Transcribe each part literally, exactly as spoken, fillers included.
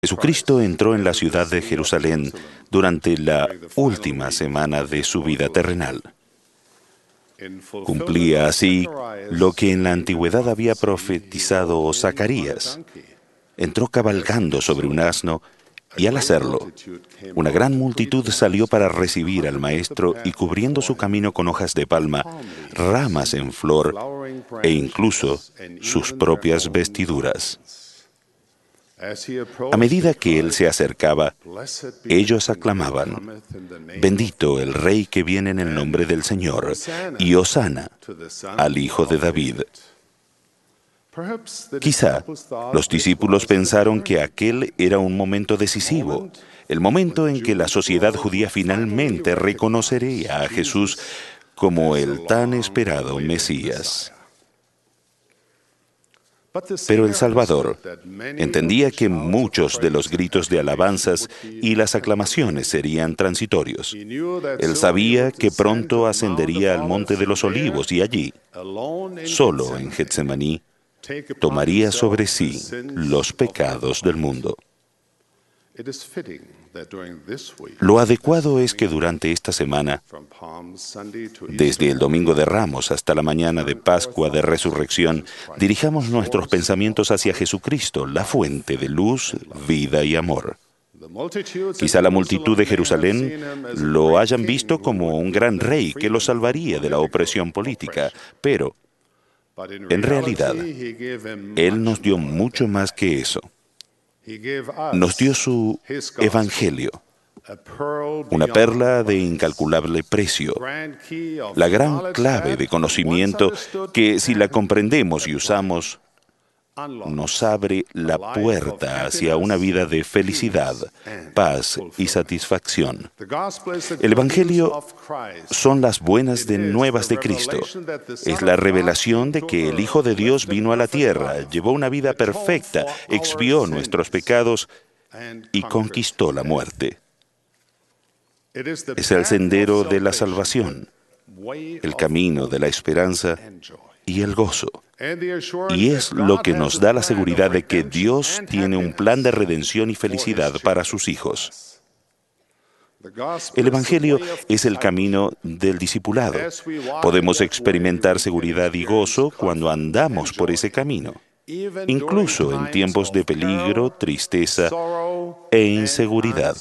Jesucristo entró en la ciudad de Jerusalén durante la última semana de su vida terrenal. Cumplía así lo que en la antigüedad había profetizado Zacarías. Entró cabalgando sobre un asno y al hacerlo, una gran multitud salió para recibir al Maestro y cubriendo su camino con hojas de palma, ramas en flor e incluso sus propias vestiduras. A medida que él se acercaba, ellos aclamaban: «Bendito el Rey que viene en el nombre del Señor, y Hosana al Hijo de David». Quizá los discípulos pensaron que aquel era un momento decisivo, el momento en que la sociedad judía finalmente reconocería a Jesús como el tan esperado Mesías. Pero el Salvador entendía que muchos de los gritos de alabanzas y las aclamaciones serían transitorios. Él sabía que pronto ascendería al Monte de los Olivos y allí, solo en Getsemaní, tomaría sobre sí los pecados del mundo. Lo adecuado es que durante esta semana, desde el Domingo de Ramos hasta la mañana de Pascua de Resurrección, dirijamos nuestros pensamientos hacia Jesucristo, la fuente de luz, vida y amor. Quizá la multitud de Jerusalén lo hayan visto como un gran rey que los salvaría de la opresión política, pero en realidad, Él nos dio mucho más que eso. Nos dio su Evangelio, una perla de incalculable precio, la gran clave de conocimiento que, si la comprendemos y usamos, nos abre la puerta hacia una vida de felicidad, paz y satisfacción. El Evangelio son las buenas de nuevas de Cristo. Es la revelación de que el Hijo de Dios vino a la tierra, llevó una vida perfecta, expió nuestros pecados y conquistó la muerte. Es el sendero de la salvación, el camino de la esperanza y el gozo. Y es lo que nos da la seguridad de que Dios tiene un plan de redención y felicidad para sus hijos. El Evangelio es el camino del discipulado. Podemos experimentar seguridad y gozo cuando andamos por ese camino, incluso en tiempos de peligro, tristeza e inseguridad.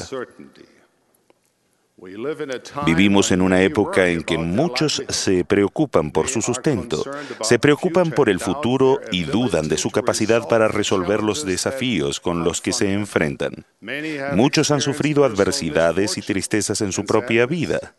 Vivimos en una época en que muchos se preocupan por su sustento, se preocupan por el futuro y dudan de su capacidad para resolver los desafíos con los que se enfrentan. Muchos han sufrido adversidades y tristezas en su propia vida.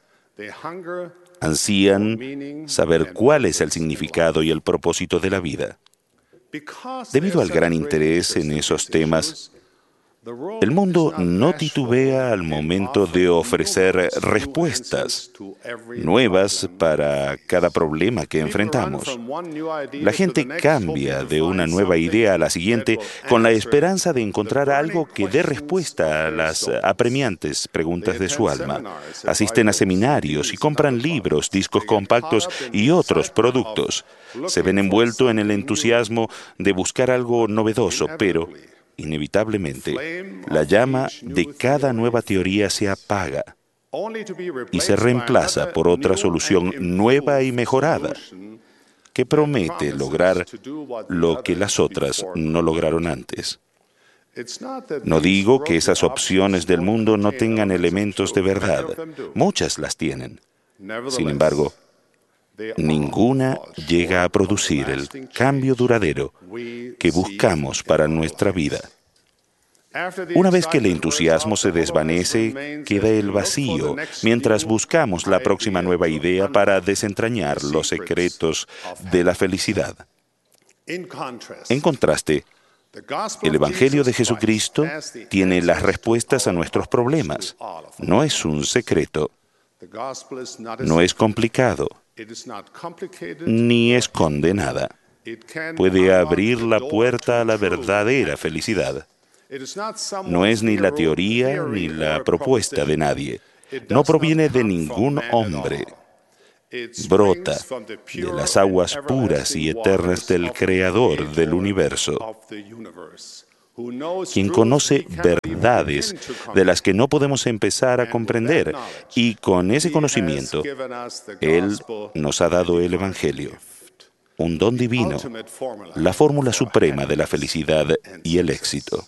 Ansían saber cuál es el significado y el propósito de la vida. Debido al gran interés en esos temas, el mundo no titubea al momento de ofrecer respuestas nuevas para cada problema que enfrentamos. La gente cambia de una nueva idea a la siguiente con la esperanza de encontrar algo que dé respuesta a las apremiantes preguntas de su alma. Asisten a seminarios y compran libros, discos compactos y otros productos. Se ven envueltos en el entusiasmo de buscar algo novedoso, pero inevitablemente, la llama de cada nueva teoría se apaga y se reemplaza por otra solución nueva y mejorada que promete lograr lo que las otras no lograron antes. No digo que esas opciones del mundo no tengan elementos de verdad. Muchas las tienen. Sin embargo, ninguna llega a producir el cambio duradero que buscamos para nuestra vida. Una vez que el entusiasmo se desvanece, queda el vacío, mientras buscamos la próxima nueva idea para desentrañar los secretos de la felicidad. En contraste, el Evangelio de Jesucristo tiene las respuestas a nuestros problemas. No es un secreto, no es complicado, ni esconde nada. Puede abrir la puerta a la verdadera felicidad. No es ni la teoría ni la propuesta de nadie. No proviene de ningún hombre. Brota de las aguas puras y eternas del Creador del universo. quien conoce verdades de las que no podemos empezar a comprender, y con ese conocimiento, Él nos ha dado el Evangelio, un don divino, la fórmula suprema de la felicidad y el éxito.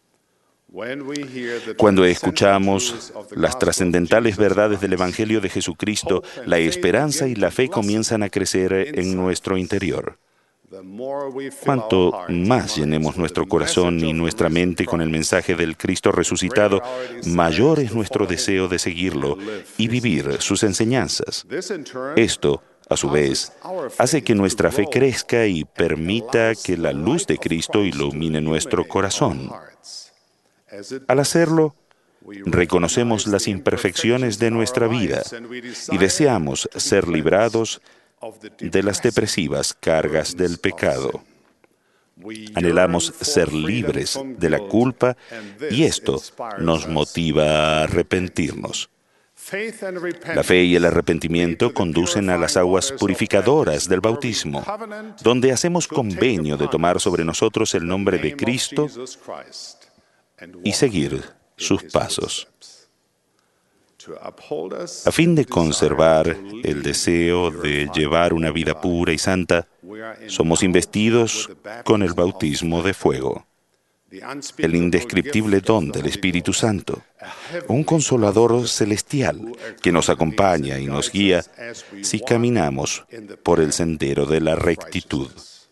Cuando escuchamos las trascendentales verdades del Evangelio de Jesucristo, la esperanza y la fe comienzan a crecer en nuestro interior. Cuanto más llenemos nuestro corazón y nuestra mente con el mensaje del Cristo resucitado, mayor es nuestro deseo de seguirlo y vivir sus enseñanzas. Esto, a su vez, hace que nuestra fe crezca y permita que la luz de Cristo ilumine nuestro corazón. Al hacerlo, reconocemos las imperfecciones de nuestra vida y deseamos ser librados de las depresivas cargas del pecado. Anhelamos ser libres de la culpa y esto nos motiva a arrepentirnos. La fe y el arrepentimiento conducen a las aguas purificadoras del bautismo, donde hacemos convenio de tomar sobre nosotros el nombre de Cristo y seguir sus pasos. A fin de conservar el deseo de llevar una vida pura y santa, somos investidos con el bautismo de fuego, el indescriptible don del Espíritu Santo, un consolador celestial que nos acompaña y nos guía si caminamos por el sendero de la rectitud.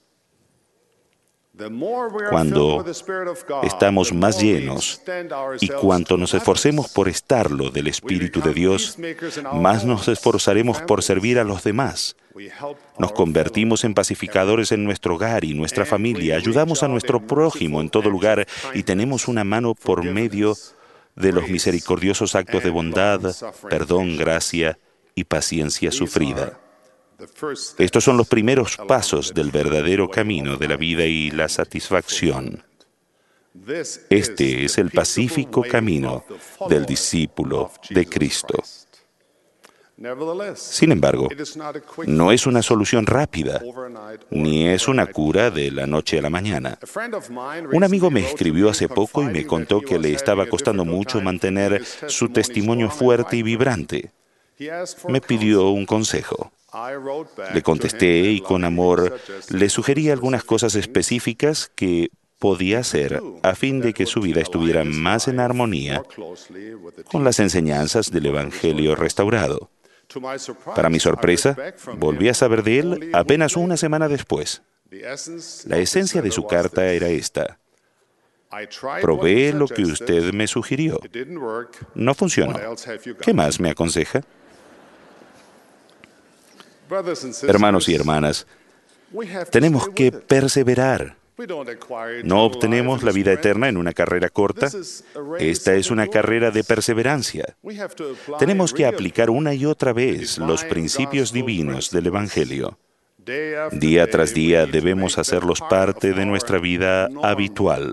Cuando estamos más llenos y cuanto nos esforcemos por estarlo del Espíritu de Dios, más nos esforzaremos por servir a los demás. Nos convertimos en pacificadores en nuestro hogar y nuestra familia, ayudamos a nuestro prójimo en todo lugar y tenemos una mano por medio de los misericordiosos actos de bondad, perdón, gracia y paciencia sufrida. Estos son los primeros pasos del verdadero camino de la vida y la satisfacción. Este es el pacífico camino del discípulo de Cristo. Sin embargo, no es una solución rápida, ni es una cura de la noche a la mañana. Un amigo me escribió hace poco y me contó que le estaba costando mucho mantener su testimonio fuerte y vibrante. Me pidió un consejo. Le contesté y con amor le sugerí algunas cosas específicas que podía hacer a fin de que su vida estuviera más en armonía con las enseñanzas del Evangelio restaurado. Para mi sorpresa, volví a saber de él apenas una semana después. La esencia de su carta era esta: probé lo que usted me sugirió. No funcionó. ¿Qué más me aconseja? Hermanos y hermanas, tenemos que perseverar. No obtenemos la vida eterna en una carrera corta. Esta es una carrera de perseverancia. Tenemos que aplicar una y otra vez los principios divinos del Evangelio. Día tras día debemos hacerlos parte de nuestra vida habitual.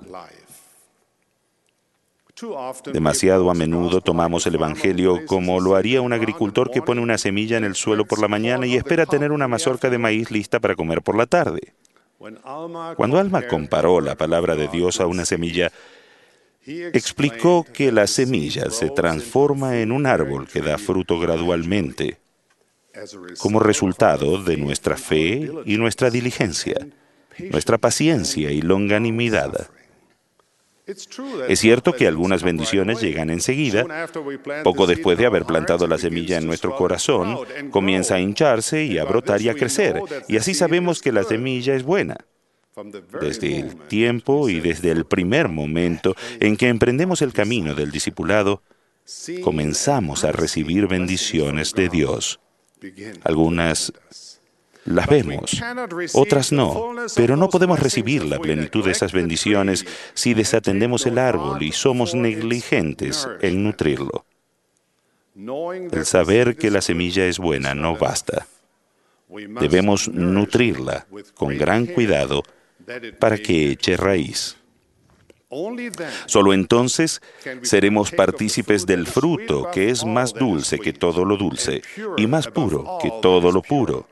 Demasiado a menudo tomamos el Evangelio como lo haría un agricultor que pone una semilla en el suelo por la mañana y espera tener una mazorca de maíz lista para comer por la tarde. Cuando Alma comparó la palabra de Dios a una semilla, explicó que la semilla se transforma en un árbol que da fruto gradualmente, como resultado de nuestra fe y nuestra diligencia, nuestra paciencia y longanimidad. Es cierto que algunas bendiciones llegan enseguida. Poco después de haber plantado la semilla en nuestro corazón, comienza a hincharse y a brotar y a crecer, y así sabemos que la semilla es buena. Desde el tiempo y desde el primer momento en que emprendemos el camino del discipulado, comenzamos a recibir bendiciones de Dios. Algunas las vemos, otras no, pero no podemos recibir la plenitud de esas bendiciones si desatendemos el árbol y somos negligentes en nutrirlo. El saber que la semilla es buena no basta. Debemos nutrirla con gran cuidado para que eche raíz. Solo entonces seremos partícipes del fruto que es más dulce que todo lo dulce y más puro que todo lo puro.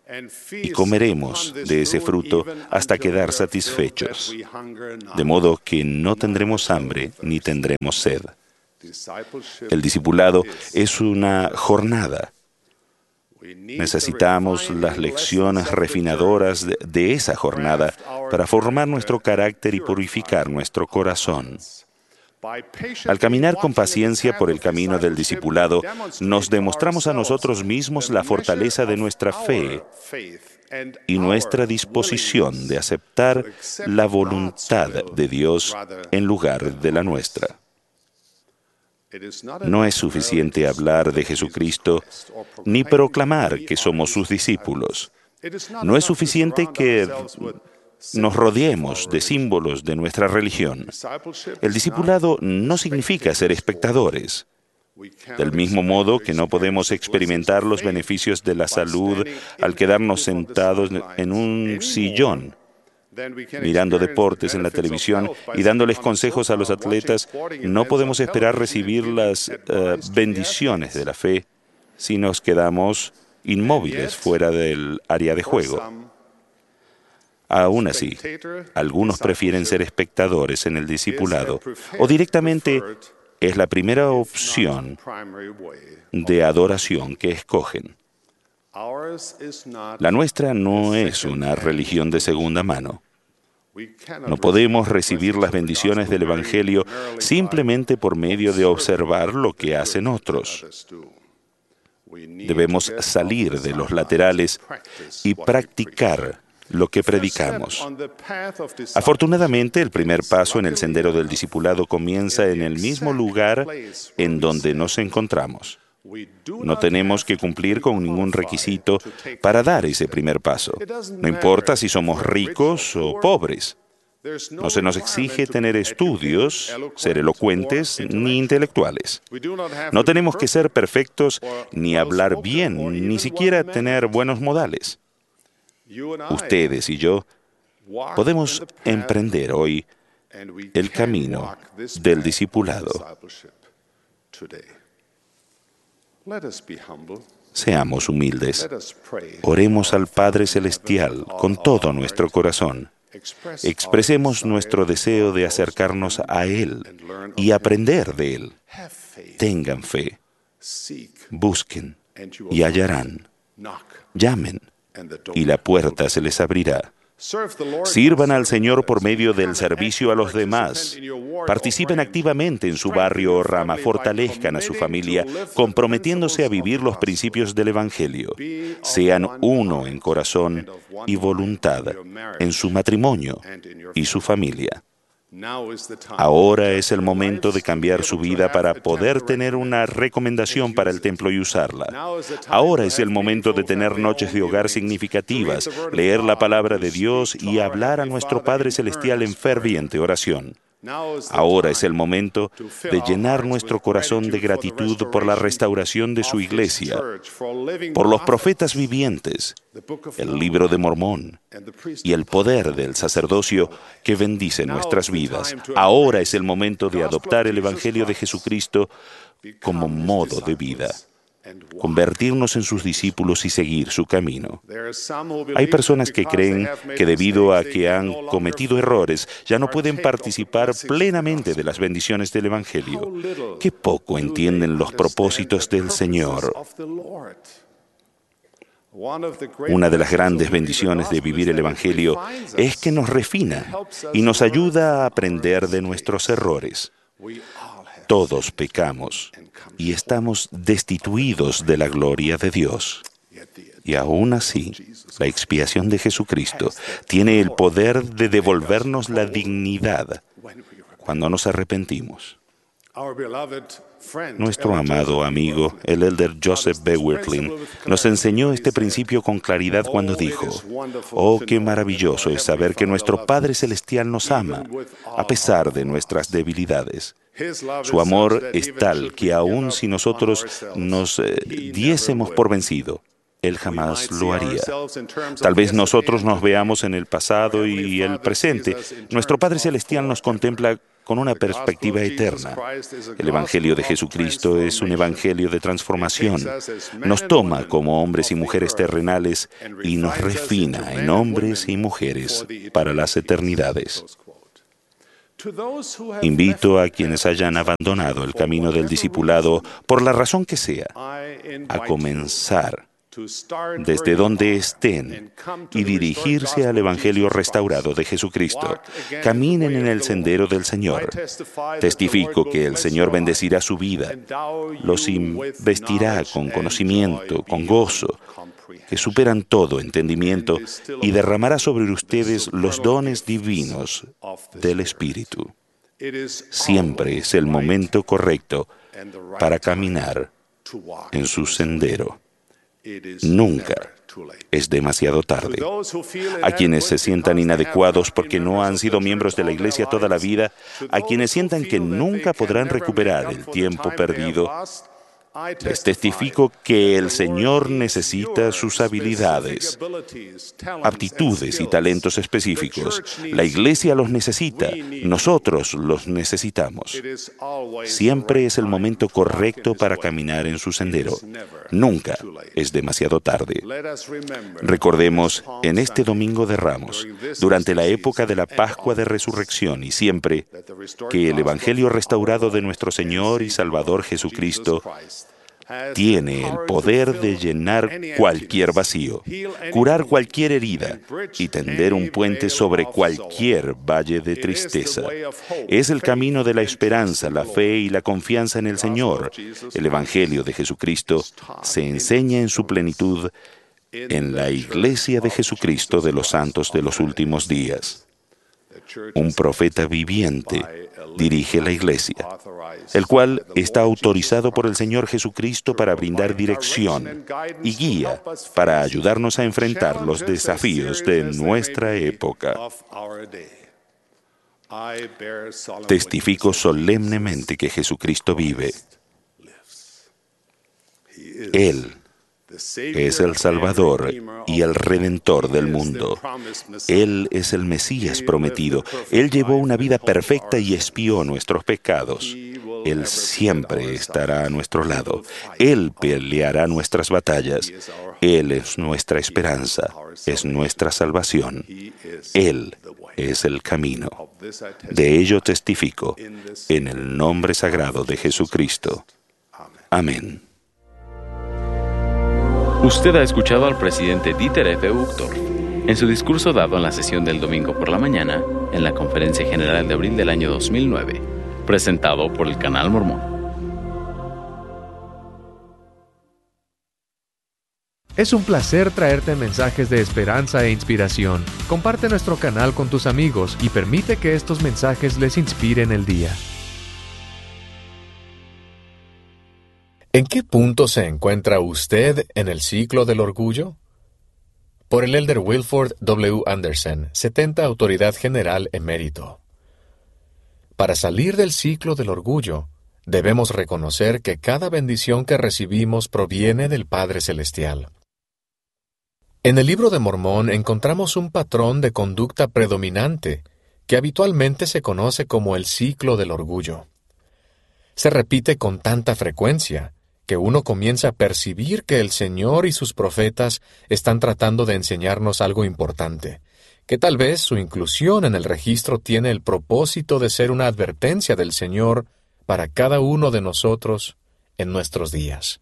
y comeremos de ese fruto hasta quedar satisfechos, de modo que no tendremos hambre ni tendremos sed. El discipulado es una jornada. Necesitamos las lecciones refinadoras de, de esa jornada para formar nuestro carácter y purificar nuestro corazón. Al caminar con paciencia por el camino del discipulado, nos demostramos a nosotros mismos la fortaleza de nuestra fe y nuestra disposición de aceptar la voluntad de Dios en lugar de la nuestra. No es suficiente hablar de Jesucristo ni proclamar que somos sus discípulos. No es suficiente que nos rodeemos de símbolos de nuestra religión. El discipulado no significa ser espectadores. Del mismo modo que no podemos experimentar los beneficios de la salud al quedarnos sentados en un sillón, mirando deportes en la televisión y dándoles consejos a los atletas, no podemos esperar recibir las uh, bendiciones de la fe si nos quedamos inmóviles fuera del área de juego. Aún así, algunos prefieren ser espectadores en el discipulado, o directamente es la primera opción de adoración que escogen. La nuestra no es una religión de segunda mano. No podemos recibir las bendiciones del Evangelio simplemente por medio de observar lo que hacen otros. Debemos salir de los laterales y practicar lo que predicamos. Afortunadamente, el primer paso en el sendero del discipulado comienza en el mismo lugar en donde nos encontramos. No tenemos que cumplir con ningún requisito para dar ese primer paso. No importa si somos ricos o pobres. No se nos exige tener estudios, ser elocuentes ni intelectuales. No tenemos que ser perfectos ni hablar bien, ni siquiera tener buenos modales. Ustedes y yo podemos emprender hoy el camino del discipulado. Seamos humildes. Oremos al Padre Celestial con todo nuestro corazón. Expresemos nuestro deseo de acercarnos a Él y aprender de Él. Tengan fe. Busquen y hallarán. Llamen y la puerta se les abrirá. Sirvan al Señor por medio del servicio a los demás. Participen activamente en su barrio o rama, fortalezcan a su familia, comprometiéndose a vivir los principios del Evangelio. Sean uno en corazón y voluntad en su matrimonio y su familia. Ahora es el momento de cambiar su vida para poder tener una recomendación para el templo y usarla. Ahora es el momento de tener noches de hogar significativas, leer la palabra de Dios y hablar a nuestro Padre Celestial en ferviente oración. Ahora es el momento de llenar nuestro corazón de gratitud por la restauración de su iglesia, por los profetas vivientes, el libro de Mormón y el poder del sacerdocio que bendice nuestras vidas. Ahora es el momento de adoptar el Evangelio de Jesucristo como modo de vida, convertirnos en sus discípulos y seguir su camino. Hay personas que creen que debido a que han cometido errores, ya no pueden participar plenamente de las bendiciones del Evangelio. Qué poco entienden los propósitos del Señor. Una de las grandes bendiciones de vivir el Evangelio es que nos refina y nos ayuda a aprender de nuestros errores. Todos pecamos y estamos destituidos de la gloria de Dios. Y aún así, la expiación de Jesucristo tiene el poder de devolvernos la dignidad cuando nos arrepentimos. Nuestro amado amigo, el elder Joseph B. Wirthlin, nos enseñó este principio con claridad cuando dijo: «Oh, qué maravilloso es saber que nuestro Padre Celestial nos ama, a pesar de nuestras debilidades. Su amor es tal que aun si nosotros nos eh, diésemos por vencido, Él jamás lo haría». Tal vez nosotros nos veamos en el pasado y el presente. Nuestro Padre Celestial nos contempla con una perspectiva eterna. El Evangelio de Jesucristo es un Evangelio de transformación. Nos toma como hombres y mujeres terrenales y nos refina en hombres y mujeres para las eternidades. Invito a quienes hayan abandonado el camino del discipulado, por la razón que sea, a comenzar desde donde estén y dirigirse al Evangelio restaurado de Jesucristo. Caminen en el sendero del Señor. Testifico que el Señor bendecirá su vida, los investirá con conocimiento, con gozo, que superan todo entendimiento, y derramará sobre ustedes los dones divinos del Espíritu. Siempre es el momento correcto para caminar en su sendero. Nunca es demasiado tarde. A quienes se sientan inadecuados porque no han sido miembros de la Iglesia toda la vida, a quienes sientan que nunca podrán recuperar el tiempo perdido, les testifico que el Señor necesita sus habilidades, aptitudes y talentos específicos. La Iglesia los necesita, nosotros los necesitamos. Siempre es el momento correcto para caminar en su sendero. Nunca es demasiado tarde. Recordemos en este Domingo de Ramos, durante la época de la Pascua de Resurrección y siempre, que el Evangelio restaurado de nuestro Señor y Salvador Jesucristo tiene el poder de llenar cualquier vacío, curar cualquier herida y tender un puente sobre cualquier valle de tristeza. Es el camino de la esperanza, la fe y la confianza en el Señor. El Evangelio de Jesucristo se enseña en su plenitud en la Iglesia de Jesucristo de los Santos de los Últimos Días. Un profeta viviente dirige la Iglesia, el cual está autorizado por el Señor Jesucristo para brindar dirección y guía para ayudarnos a enfrentar los desafíos de nuestra época. Testifico solemnemente que Jesucristo vive. Él es el Salvador y el Redentor del mundo. Él es el Mesías prometido. Él llevó una vida perfecta y expió nuestros pecados. Él siempre estará a nuestro lado. Él peleará nuestras batallas. Él es nuestra esperanza, es nuestra salvación. Él es el camino. De ello testifico en el nombre sagrado de Jesucristo. Amén. Usted ha escuchado al presidente Dieter F. Uchtdorf en su discurso dado en la sesión del domingo por la mañana en la Conferencia General de abril del año dos mil nueve, presentado por el Canal Mormón. Es un placer traerte mensajes de esperanza e inspiración. Comparte nuestro canal con tus amigos y permite que estos mensajes les inspiren el día. ¿En qué punto se encuentra usted en el ciclo del orgullo? Por el elder Wilford W. Anderson, setenta Autoridad General Emérito. Para salir del ciclo del orgullo, debemos reconocer que cada bendición que recibimos proviene del Padre Celestial. En el Libro de Mormón encontramos un patrón de conducta predominante que habitualmente se conoce como el ciclo del orgullo. Se repite con tanta frecuencia que uno comienza a percibir que el Señor y sus profetas están tratando de enseñarnos algo importante, que tal vez su inclusión en el registro tiene el propósito de ser una advertencia del Señor para cada uno de nosotros en nuestros días.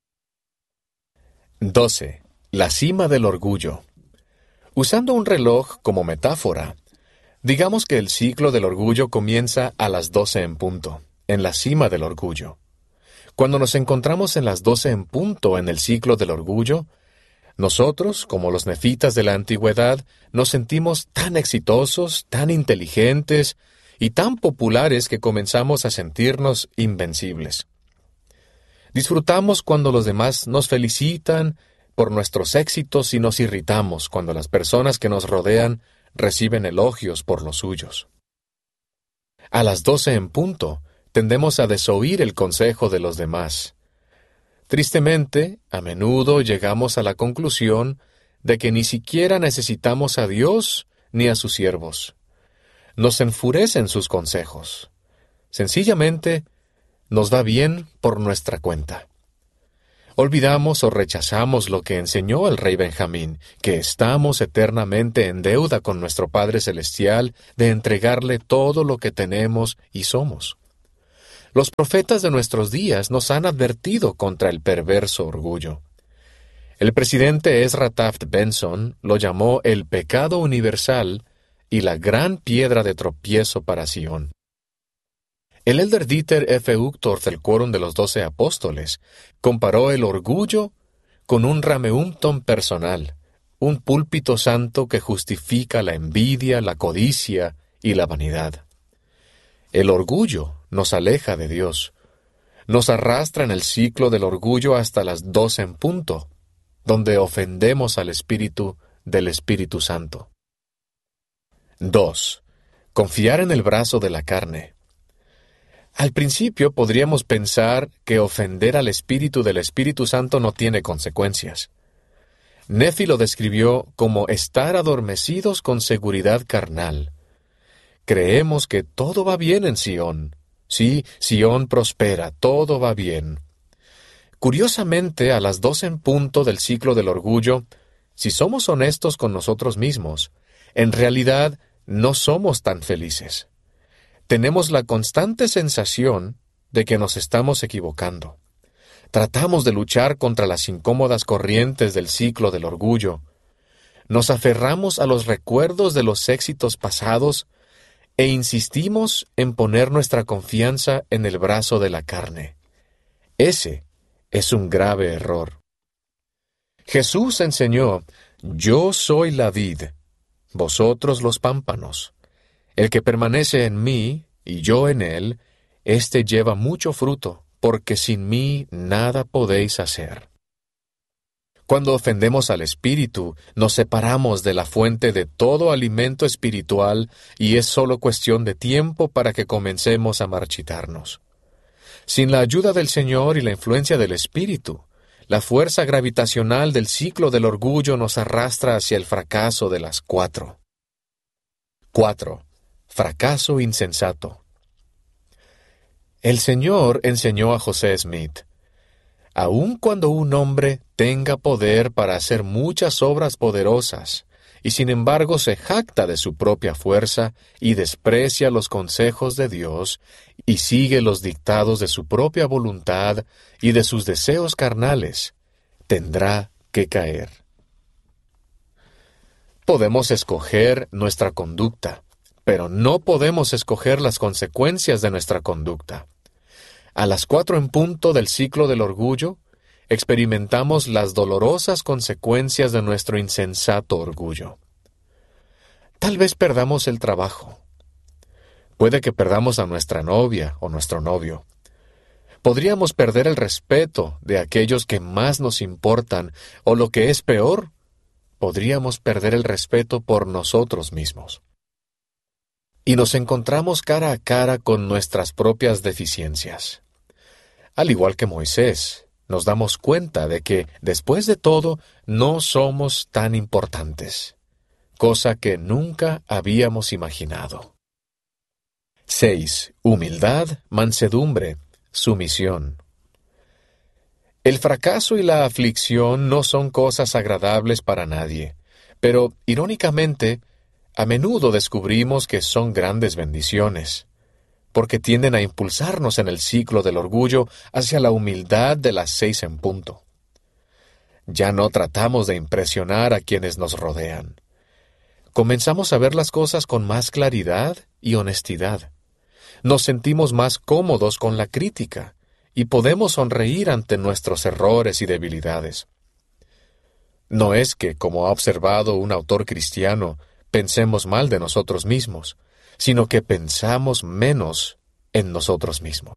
doce. La cima del orgullo. Usando un reloj como metáfora, digamos que el ciclo del orgullo comienza a las doce en punto, en la cima del orgullo. Cuando nos encontramos en las doce en punto en el ciclo del orgullo, nosotros, como los nefitas de la antigüedad, nos sentimos tan exitosos, tan inteligentes y tan populares que comenzamos a sentirnos invencibles. Disfrutamos cuando los demás nos felicitan por nuestros éxitos y nos irritamos cuando las personas que nos rodean reciben elogios por los suyos. A las doce en punto, tendemos a desoír el consejo de los demás. Tristemente, a menudo llegamos a la conclusión de que ni siquiera necesitamos a Dios ni a sus siervos. Nos enfurecen sus consejos. Sencillamente, nos va bien por nuestra cuenta. Olvidamos o rechazamos lo que enseñó el rey Benjamín, que estamos eternamente en deuda con nuestro Padre Celestial de entregarle todo lo que tenemos y somos. Los profetas de nuestros días nos han advertido contra el perverso orgullo. El presidente Ezra Taft Benson lo llamó el pecado universal y la gran piedra de tropiezo para Sion. El elder Dieter F. Uchtdorf del Quórum de los Doce Apóstoles comparó el orgullo con un Rameumton personal, un púlpito santo que justifica la envidia, la codicia y la vanidad. El orgullo nos aleja de Dios, nos arrastra en el ciclo del orgullo hasta las doce en punto, donde ofendemos al Espíritu del Espíritu Santo. dos. Confiar en el brazo de la carne. Al principio podríamos pensar que ofender al Espíritu del Espíritu Santo no tiene consecuencias. Nefi lo describió como estar adormecidos con seguridad carnal. Creemos que todo va bien en Sion. Sí, Sion prospera, todo va bien. Curiosamente, a las doce en punto del ciclo del orgullo, si somos honestos con nosotros mismos, en realidad no somos tan felices. Tenemos la constante sensación de que nos estamos equivocando. Tratamos de luchar contra las incómodas corrientes del ciclo del orgullo. Nos aferramos a los recuerdos de los éxitos pasados e insistimos en poner nuestra confianza en el brazo de la carne. Ese es un grave error. Jesús enseñó: «Yo soy la vid, vosotros los pámpanos. El que permanece en mí, y yo en él, éste lleva mucho fruto, porque sin mí nada podéis hacer». Cuando ofendemos al Espíritu, nos separamos de la fuente de todo alimento espiritual y es solo cuestión de tiempo para que comencemos a marchitarnos. Sin la ayuda del Señor y la influencia del Espíritu, la fuerza gravitacional del ciclo del orgullo nos arrastra hacia el fracaso de las cuatro. cuatro. Fracaso insensato. El Señor enseñó a José Smith: «Aun cuando un hombre tenga poder para hacer muchas obras poderosas, y sin embargo se jacta de su propia fuerza y desprecia los consejos de Dios, y sigue los dictados de su propia voluntad y de sus deseos carnales, tendrá que caer». Podemos escoger nuestra conducta, pero no podemos escoger las consecuencias de nuestra conducta. A las cuatro en punto del ciclo del orgullo, experimentamos las dolorosas consecuencias de nuestro insensato orgullo. Tal vez perdamos el trabajo. Puede que perdamos a nuestra novia o nuestro novio. Podríamos perder el respeto de aquellos que más nos importan, o lo que es peor, podríamos perder el respeto por nosotros mismos. Y nos encontramos cara a cara con nuestras propias deficiencias. Al igual que Moisés, nos damos cuenta de que, después de todo, no somos tan importantes, cosa que nunca habíamos imaginado. seis. Humildad, mansedumbre, sumisión. El fracaso y la aflicción no son cosas agradables para nadie, pero, irónicamente, a menudo descubrimos que son grandes bendiciones, porque tienden a impulsarnos en el ciclo del orgullo hacia la humildad de las seis en punto. Ya no tratamos de impresionar a quienes nos rodean. Comenzamos a ver las cosas con más claridad y honestidad. Nos sentimos más cómodos con la crítica y podemos sonreír ante nuestros errores y debilidades. No es que, como ha observado un autor cristiano, pensemos mal de nosotros mismos, sino que pensamos menos en nosotros mismos.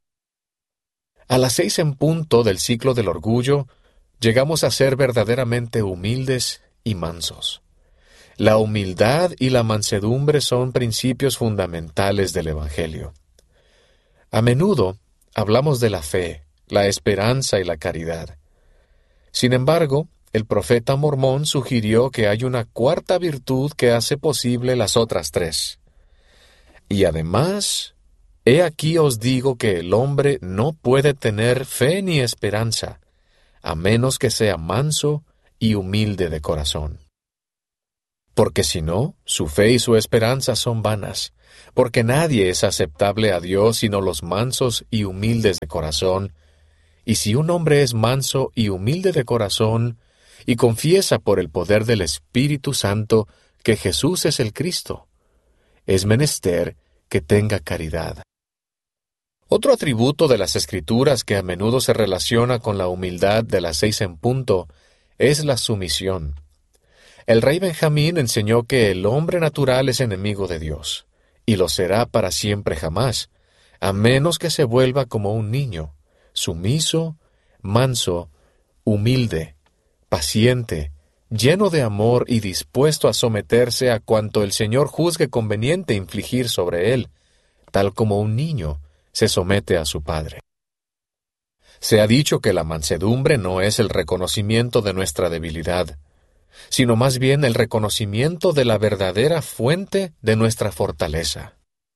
A las seis en punto del ciclo del orgullo, llegamos a ser verdaderamente humildes y mansos. La humildad y la mansedumbre son principios fundamentales del Evangelio. A menudo hablamos de la fe, la esperanza y la caridad. Sin embargo, el profeta mormón sugirió que hay una cuarta virtud que hace posible las otras tres. Y además, He aquí os digo que el hombre no puede tener fe ni esperanza, a menos que sea manso y humilde de corazón. Porque si no, su fe y su esperanza son vanas, porque nadie es aceptable a Dios sino los mansos y humildes de corazón. Y si un hombre es manso y humilde de corazón, y confiesa por el poder del Espíritu Santo que Jesús es el Cristo, es menester que tenga caridad. Otro atributo de las Escrituras que a menudo se relaciona con la humildad de las seis en punto es la sumisión. El rey Benjamín enseñó que el hombre natural es enemigo de Dios, y lo será para siempre jamás, a menos que se vuelva como un niño, sumiso, manso, humilde, paciente, lleno de amor y dispuesto a someterse a cuanto el Señor juzgue conveniente infligir sobre él, tal como un niño se somete a su padre. Se ha dicho que la mansedumbre no es el reconocimiento de nuestra debilidad, sino más bien el reconocimiento de la verdadera fuente de nuestra fortaleza.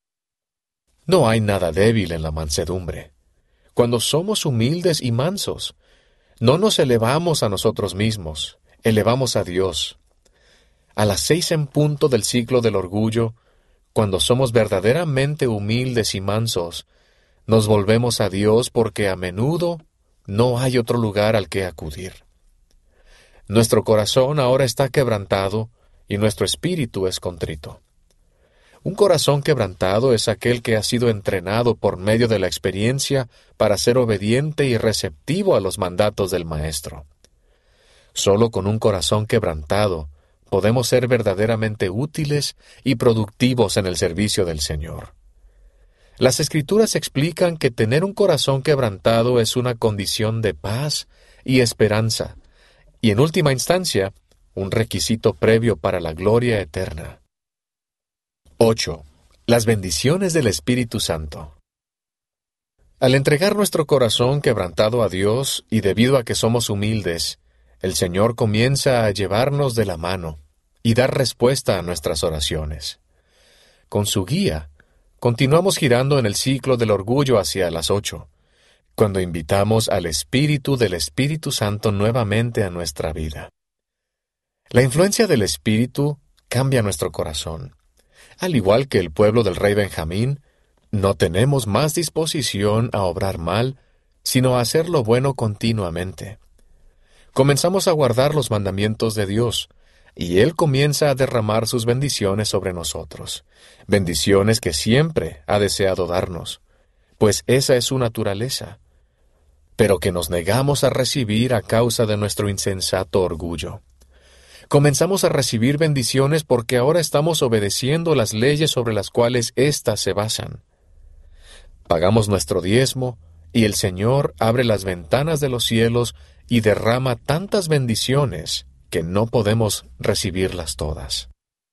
No hay nada débil en la mansedumbre. Cuando somos humildes y mansos, no nos elevamos a nosotros mismos, elevamos a Dios. A las seis en punto del ciclo del orgullo, cuando somos verdaderamente humildes y mansos, nos volvemos a Dios porque a menudo no hay otro lugar al que acudir. Nuestro corazón ahora está quebrantado y nuestro espíritu es contrito. Un corazón quebrantado es aquel que ha sido entrenado por medio de la experiencia para ser obediente y receptivo a los mandatos del Maestro. Solo con un corazón quebrantado podemos ser verdaderamente útiles y productivos en el servicio del Señor. Las Escrituras explican que tener un corazón quebrantado es una condición de paz y esperanza, y en última instancia, un requisito previo para la gloria eterna. ocho. Las bendiciones del Espíritu Santo. Al entregar nuestro corazón quebrantado a Dios, y debido a que somos humildes, el Señor comienza a llevarnos de la mano y dar respuesta a nuestras oraciones. Con su guía, continuamos girando en el ciclo del orgullo hacia las ocho, cuando invitamos al Espíritu del Espíritu Santo nuevamente a nuestra vida. La influencia del Espíritu cambia nuestro corazón. Al igual que el pueblo del rey Benjamín, no tenemos más disposición a obrar mal, sino a hacer lo bueno continuamente. Comenzamos a guardar los mandamientos de Dios, y Él comienza a derramar sus bendiciones sobre nosotros, bendiciones que siempre ha deseado darnos, pues esa es su naturaleza, pero que nos negamos a recibir a causa de nuestro insensato orgullo. Comenzamos a recibir bendiciones porque ahora estamos obedeciendo las leyes sobre las cuales éstas se basan. Pagamos nuestro diezmo, y el Señor abre las ventanas de los cielos y derrama tantas bendiciones que no podemos recibirlas todas.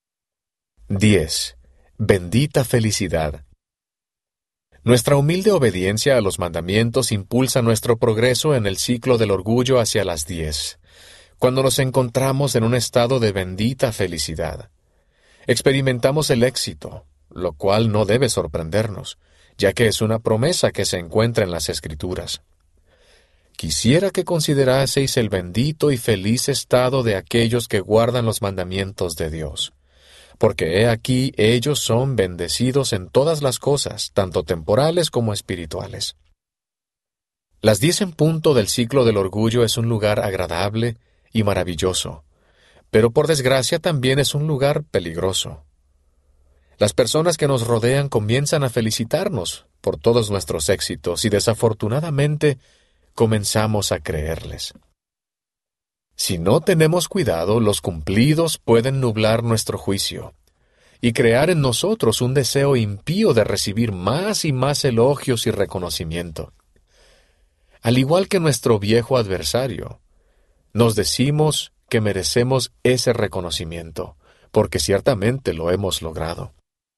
diez. Bendita felicidad. Nuestra humilde obediencia a los mandamientos impulsa nuestro progreso en el ciclo del orgullo hacia las diez, cuando nos encontramos en un estado de bendita felicidad. Experimentamos el éxito, lo cual no debe sorprendernos, ya que es una promesa que se encuentra en las Escrituras. Quisiera que consideraseis el bendito y feliz estado de aquellos que guardan los mandamientos de Dios, porque he aquí ellos son bendecidos en todas las cosas, tanto temporales como espirituales. Las diez en punto del ciclo del orgullo es un lugar agradable y maravilloso, pero por desgracia también es un lugar peligroso. Las personas que nos rodean comienzan a felicitarnos por todos nuestros éxitos y desafortunadamente comenzamos a creerles. Si no tenemos cuidado, los cumplidos pueden nublar nuestro juicio y crear en nosotros un deseo impío de recibir más y más elogios y reconocimiento. Al igual que nuestro viejo adversario, nos decimos que merecemos ese reconocimiento, porque ciertamente lo hemos logrado.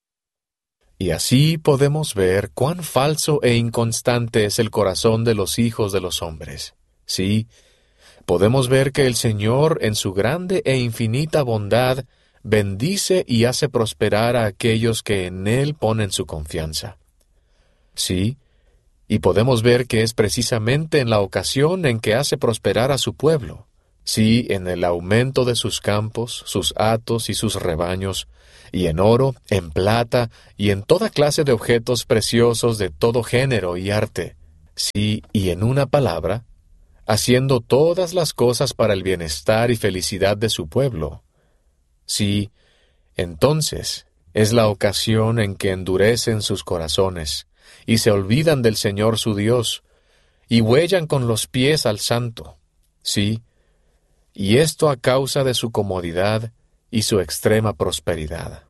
Y así podemos ver cuán falso e inconstante es el corazón de los hijos de los hombres. Sí, podemos ver que el Señor, en su grande e infinita bondad, bendice y hace prosperar a aquellos que en Él ponen su confianza. Sí, y podemos ver que es precisamente en la ocasión en que hace prosperar a su pueblo. Sí, en el aumento de sus campos, sus hatos y sus rebaños, y en oro, en plata, y en toda clase de objetos preciosos de todo género y arte. Sí, y en una palabra, haciendo todas las cosas para el bienestar y felicidad de su pueblo. Sí, entonces es la ocasión en que endurecen sus corazones, y se olvidan del Señor su Dios, y huellan con los pies al Santo. Sí, y esto a causa de su comodidad y su extrema prosperidad.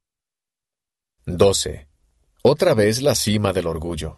doce. Otra vez la cima del orgullo.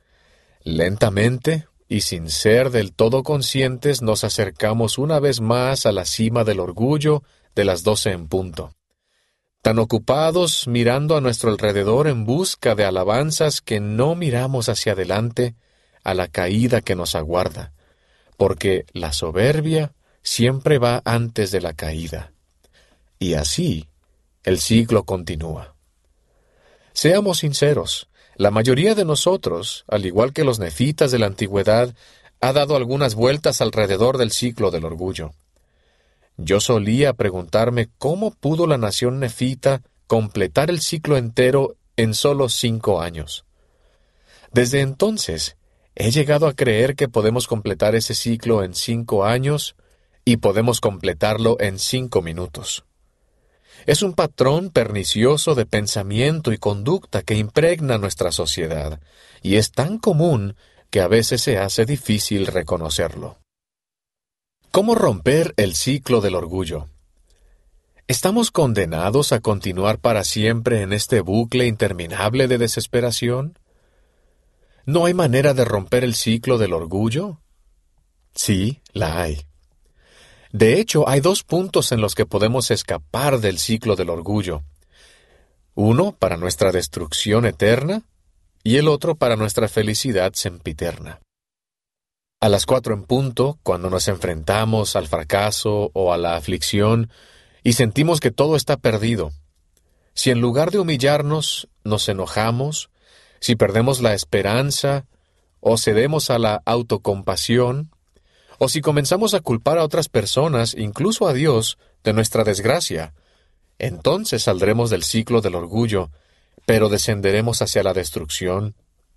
Lentamente, y sin ser del todo conscientes, nos acercamos una vez más a la cima del orgullo de las doce en punto. Tan ocupados mirando a nuestro alrededor en busca de alabanzas que no miramos hacia adelante a la caída que nos aguarda, porque la soberbia siempre va antes de la caída. Y así, el ciclo continúa. Seamos sinceros, la mayoría de nosotros, al igual que los nefitas de la antigüedad, ha dado algunas vueltas alrededor del ciclo del orgullo. Yo solía preguntarme cómo pudo la nación nefita completar el ciclo entero en solo cinco años. Desde entonces, he llegado a creer que podemos completar ese ciclo en cinco años y podemos completarlo en cinco minutos. Es un patrón pernicioso de pensamiento y conducta que impregna nuestra sociedad, y es tan común que a veces se hace difícil reconocerlo. ¿Cómo romper el ciclo del orgullo? ¿Estamos condenados a continuar para siempre en este bucle interminable de desesperación? ¿No hay manera de romper el ciclo del orgullo? Sí, la hay. De hecho, hay dos puntos en los que podemos escapar del ciclo del orgullo. Uno para nuestra destrucción eterna y el otro para nuestra felicidad sempiterna. A las cuatro en punto, cuando nos enfrentamos al fracaso o a la aflicción y sentimos que todo está perdido, si en lugar de humillarnos nos enojamos, si perdemos la esperanza o cedemos a la autocompasión, o si comenzamos a culpar a otras personas, incluso a Dios, de nuestra desgracia, entonces saldremos del ciclo del orgullo, pero descenderemos hacia la destrucción,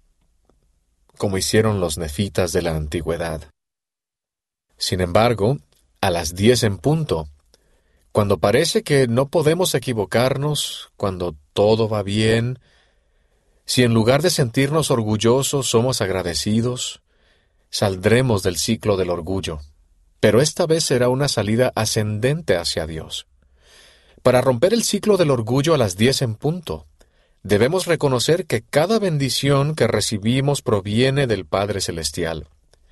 como hicieron los nefitas de la antigüedad. Sin embargo, a las diez en punto, cuando parece que no podemos equivocarnos, cuando todo va bien, si en lugar de sentirnos orgullosos somos agradecidos, saldremos del ciclo del orgullo, pero esta vez será una salida ascendente hacia Dios. Para romper el ciclo del orgullo a las diez en punto, debemos reconocer que cada bendición que recibimos proviene del Padre Celestial.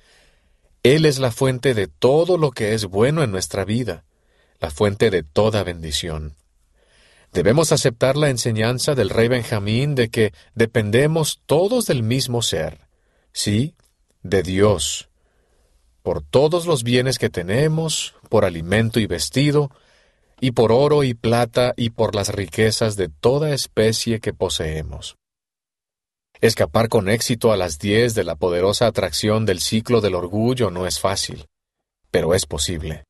Él es la fuente de todo lo que es bueno en nuestra vida, la fuente de toda bendición. Debemos aceptar la enseñanza del rey Benjamín de que dependemos todos del mismo ser, sí, de Dios, por todos los bienes que tenemos, por alimento y vestido, y por oro y plata y por las riquezas de toda especie que poseemos. Escapar con éxito a las diez de la poderosa atracción del ciclo del orgullo no es fácil, pero es posible.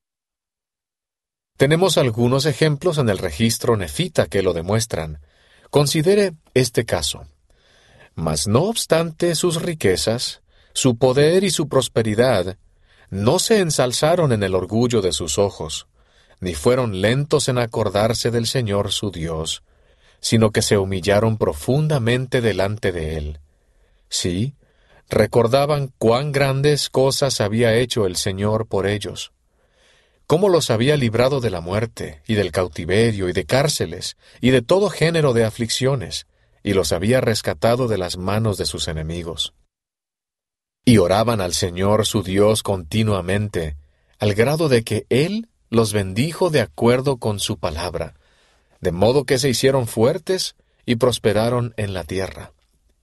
Tenemos algunos ejemplos en el registro nefita que lo demuestran. Considere este caso. Mas no obstante sus riquezas, su poder y su prosperidad no se ensalzaron en el orgullo de sus ojos, ni fueron lentos en acordarse del Señor su Dios, sino que se humillaron profundamente delante de Él. Sí, recordaban cuán grandes cosas había hecho el Señor por ellos, cómo los había librado de la muerte, y del cautiverio, y de cárceles, y de todo género de aflicciones, y los había rescatado de las manos de sus enemigos. Y oraban al Señor su Dios continuamente, al grado de que Él los bendijo de acuerdo con su palabra, de modo que se hicieron fuertes y prosperaron en la tierra.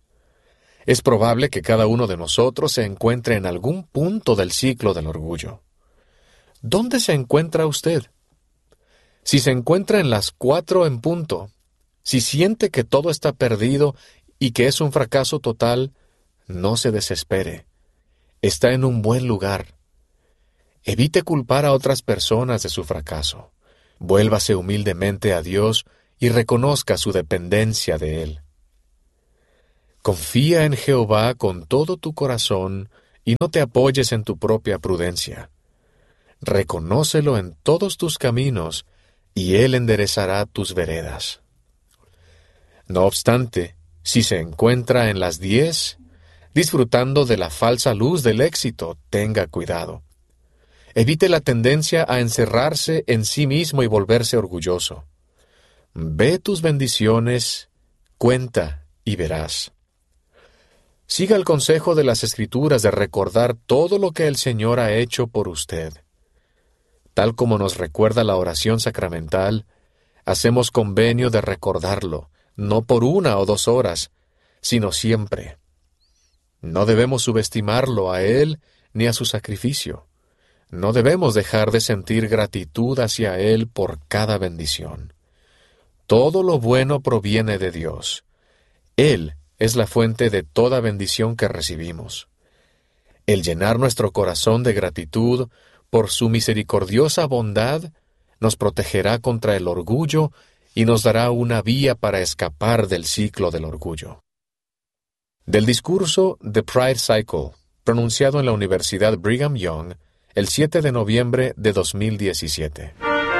Es probable que cada uno de nosotros se encuentre en algún punto del ciclo del orgullo. ¿Dónde se encuentra usted? Si se encuentra en las cuatro en punto, si siente que todo está perdido y que es un fracaso total, No se desespere. Está en un buen lugar. Evite culpar a otras personas de su fracaso. Vuélvase humildemente a Dios y reconozca su dependencia de Él. Confía en Jehová con todo tu corazón y no te apoyes en tu propia prudencia. Reconócelo en todos tus caminos y Él enderezará tus veredas. No obstante, si se encuentra en las diez, disfrutando de la falsa luz del éxito, tenga cuidado. Evite la tendencia a encerrarse en sí mismo y volverse orgulloso. Ve tus bendiciones, cuenta y verás. Siga el consejo de las Escrituras de recordar todo lo que el Señor ha hecho por usted. Tal como nos recuerda la oración sacramental, hacemos convenio de recordarlo, no por una o dos horas, sino siempre. No debemos subestimarlo a Él ni a su sacrificio. No debemos dejar de sentir gratitud hacia Él por cada bendición. Todo lo bueno proviene de Dios. Él es la fuente de toda bendición que recibimos. El llenar nuestro corazón de gratitud por su misericordiosa bondad nos protegerá contra el orgullo y nos dará una vía para escapar del ciclo del orgullo. Del discurso The Pride Cycle, pronunciado en la Universidad Brigham Young, el siete de noviembre de dos mil diecisiete.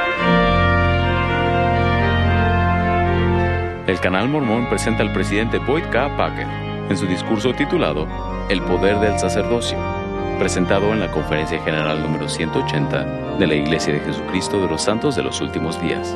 El Canal Mormón presenta al presidente Boyd K. Packer en su discurso titulado El poder del sacerdocio, presentado en la Conferencia General número ciento ochenta de la Iglesia de Jesucristo de los Santos de los Últimos Días.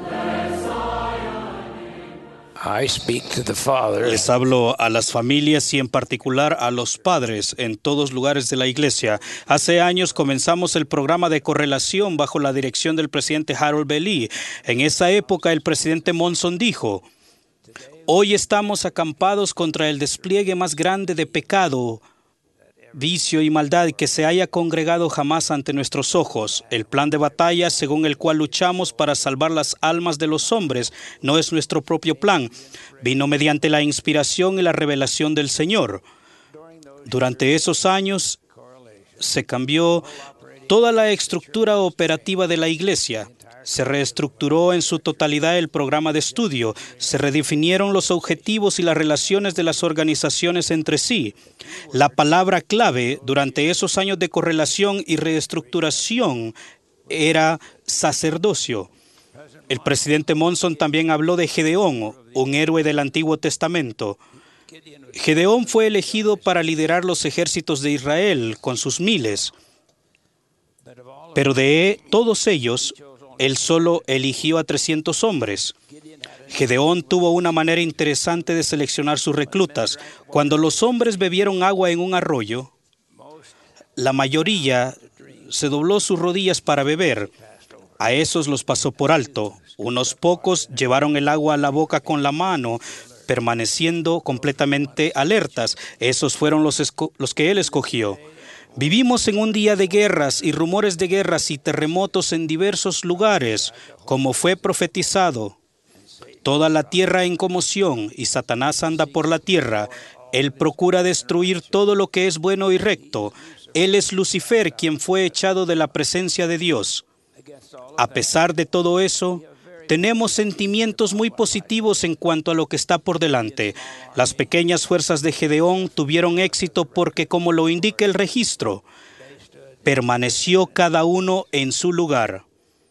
Les hablo a las familias y en particular a los padres en todos lugares de la iglesia. Hace años comenzamos el programa de correlación bajo la dirección del presidente Harold B. Lee. En esa época el presidente Monson dijo: hoy estamos acampados contra el despliegue más grande de pecado, vicio y maldad que se haya congregado jamás ante nuestros ojos. El plan de batalla según el cual luchamos para salvar las almas de los hombres no es nuestro propio plan. Vino mediante la inspiración y la revelación del Señor. Durante esos años se cambió toda la estructura operativa de la iglesia. Se reestructuró en su totalidad el programa de estudio, se redefinieron los objetivos y las relaciones de las organizaciones entre sí. La palabra clave durante esos años de correlación y reestructuración era sacerdocio. El presidente Monson también habló de Gedeón, un héroe del Antiguo Testamento. Gedeón fue elegido para liderar los ejércitos de Israel con sus miles, pero de todos ellos, él solo eligió a trescientos hombres. Gedeón tuvo una manera interesante de seleccionar sus reclutas. Cuando los hombres bebieron agua en un arroyo, la mayoría se dobló sus rodillas para beber. A esos los pasó por alto. Unos pocos llevaron el agua a la boca con la mano, permaneciendo completamente alertas. Esos fueron los, esco- los que él escogió. Vivimos en un día de guerras y rumores de guerras y terremotos en diversos lugares, como fue profetizado. Toda la tierra en conmoción y Satanás anda por la tierra. Él procura destruir todo lo que es bueno y recto. Él es Lucifer, quien fue echado de la presencia de Dios. A pesar de todo eso, tenemos sentimientos muy positivos en cuanto a lo que está por delante. Las pequeñas fuerzas de Gedeón tuvieron éxito porque, como lo indica el registro, permaneció cada uno en su lugar.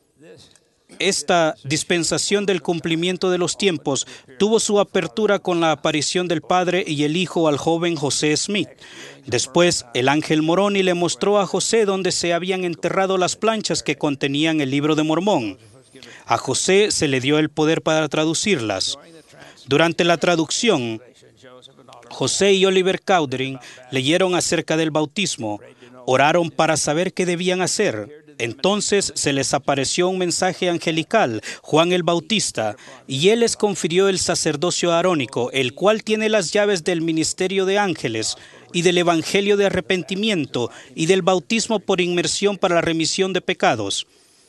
Esta dispensación del cumplimiento de los tiempos tuvo su apertura con la aparición del Padre y el Hijo al joven José Smith. Después, el ángel Moroni le mostró a José dónde se habían enterrado las planchas que contenían el libro de Mormón. A José se le dio el poder para traducirlas. Durante la traducción, José y Oliver Cowdery leyeron acerca del bautismo, oraron para saber qué debían hacer. Entonces se les apareció un mensaje angelical, Juan el Bautista, y él les confirió el sacerdocio arónico, el cual tiene las llaves del ministerio de ángeles y del evangelio de arrepentimiento y del bautismo por inmersión para la remisión de pecados.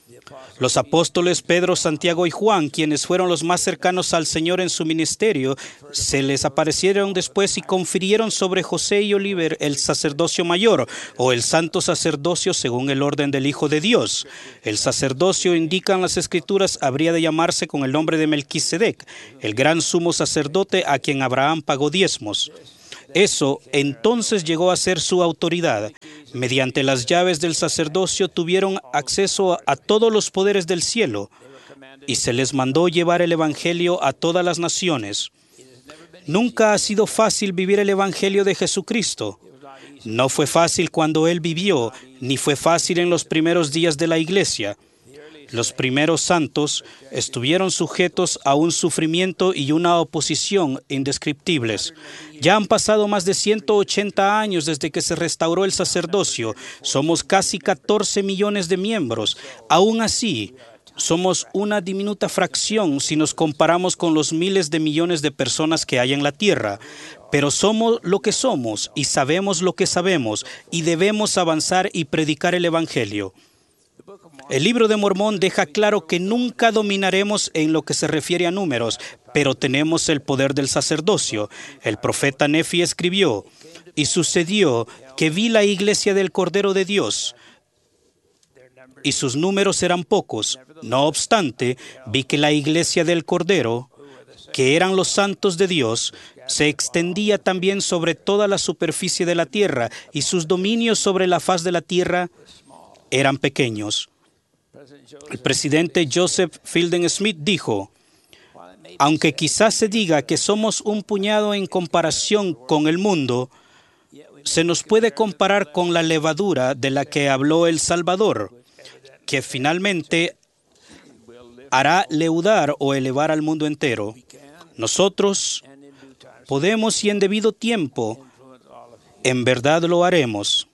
Los apóstoles Pedro, Santiago y Juan, quienes fueron los más cercanos al Señor en su ministerio, se les aparecieron después y confirieron sobre José y Oliver el sacerdocio mayor o el santo sacerdocio según el orden del Hijo de Dios. El sacerdocio, indican las Escrituras, habría de llamarse con el nombre de Melquisedec, el gran sumo sacerdote a quien Abraham pagó diezmos. Eso entonces llegó a ser su autoridad. Mediante las llaves del sacerdocio tuvieron acceso a, a todos los poderes del cielo y se les mandó llevar el evangelio a todas las naciones. Nunca ha sido fácil vivir el evangelio de Jesucristo. No fue fácil cuando Él vivió, ni fue fácil en los primeros días de la iglesia. Los primeros santos estuvieron sujetos a un sufrimiento y una oposición indescriptibles. Ya han pasado más de ciento ochenta años desde que se restauró el sacerdocio. Somos casi catorce millones de miembros. Aún así, somos una diminuta fracción si nos comparamos con los miles de millones de personas que hay en la tierra. Pero somos lo que somos y sabemos lo que sabemos y debemos avanzar y predicar el evangelio. El libro de Mormón deja claro que nunca dominaremos en lo que se refiere a números, pero tenemos el poder del sacerdocio. El profeta Nefi escribió, y sucedió que vi la iglesia del Cordero de Dios, y sus números eran pocos. No obstante, vi que la iglesia del Cordero, que eran los santos de Dios, se extendía también sobre toda la superficie de la tierra, y sus dominios sobre la faz de la tierra eran pequeños. El presidente Joseph Fielding Smith dijo, aunque quizás se diga que somos un puñado en comparación con el mundo, se nos puede comparar con la levadura de la que habló el Salvador, que finalmente hará leudar o elevar al mundo entero. Nosotros podemos y en debido tiempo, en verdad lo haremos.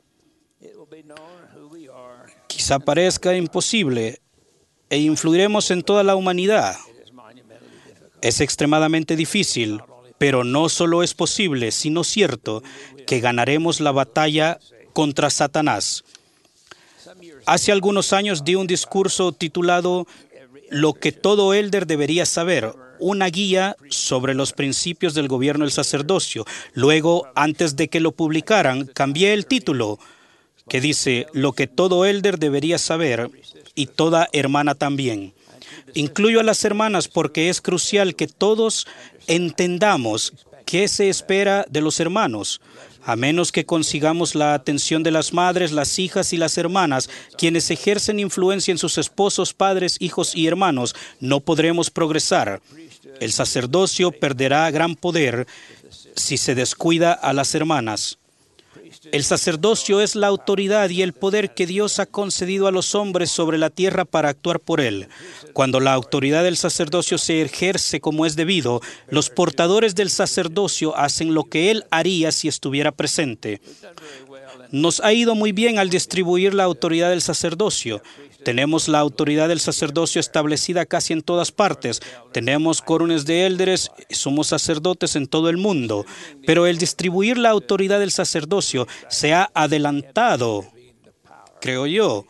Quizá parezca imposible e influiremos en toda la humanidad. Es extremadamente difícil, pero no solo es posible, sino cierto, que ganaremos la batalla contra Satanás. Hace algunos años di un discurso titulado Lo que todo élder debería saber, una guía sobre los principios del gobierno del sacerdocio. Luego, antes de que lo publicaran, cambié el título, que dice, lo que todo élder debería saber y toda hermana también. Incluyo a las hermanas porque es crucial que todos entendamos qué se espera de los hermanos. A menos que consigamos la atención de las madres, las hijas y las hermanas, quienes ejercen influencia en sus esposos, padres, hijos y hermanos, no podremos progresar. El sacerdocio perderá gran poder si se descuida a las hermanas. El sacerdocio es la autoridad y el poder que Dios ha concedido a los hombres sobre la tierra para actuar por Él. Cuando la autoridad del sacerdocio se ejerce como es debido, los portadores del sacerdocio hacen lo que Él haría si estuviera presente. Nos ha ido muy bien al distribuir la autoridad del sacerdocio. Tenemos la autoridad del sacerdocio establecida casi en todas partes. Tenemos corones de élderes, somos sacerdotes en todo el mundo. Pero el distribuir la autoridad del sacerdocio se ha adelantado, creo yo.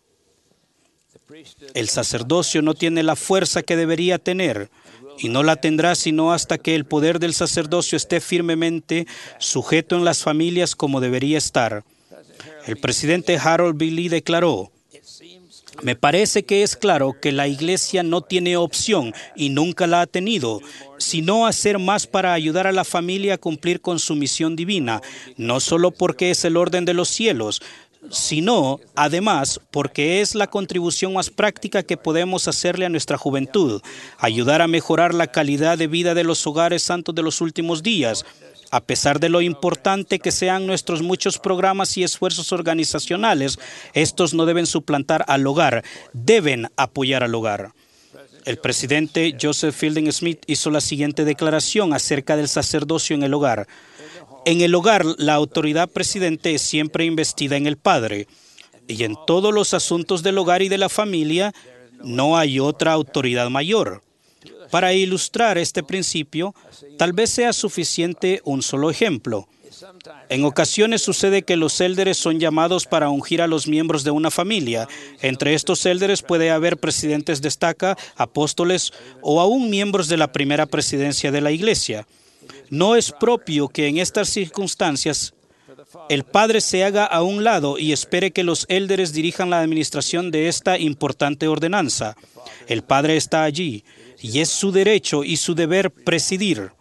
El sacerdocio no tiene la fuerza que debería tener y no la tendrá sino hasta que el poder del sacerdocio esté firmemente sujeto en las familias como debería estar. El presidente Harold B. Lee declaró, me parece que es claro que la Iglesia no tiene opción, y nunca la ha tenido, sino hacer más para ayudar a la familia a cumplir con su misión divina, no solo porque es el orden de los cielos, sino, además, porque es la contribución más práctica que podemos hacerle a nuestra juventud, ayudar a mejorar la calidad de vida de los hogares santos de los últimos días. A pesar de lo importante que sean nuestros muchos programas y esfuerzos organizacionales, estos no deben suplantar al hogar, deben apoyar al hogar. El presidente Joseph Fielding Smith hizo la siguiente declaración acerca del sacerdocio en el hogar. En el hogar, la autoridad presidente es siempre investida en el padre, y en todos los asuntos del hogar y de la familia no hay otra autoridad mayor. Para ilustrar este principio, tal vez sea suficiente un solo ejemplo. En ocasiones sucede que los élderes son llamados para ungir a los miembros de una familia. Entre estos élderes puede haber presidentes de estaca, apóstoles o aún miembros de la primera presidencia de la iglesia. No es propio que en estas circunstancias el padre se haga a un lado y espere que los élderes dirijan la administración de esta importante ordenanza. El padre está allí y es su derecho y su deber presidir.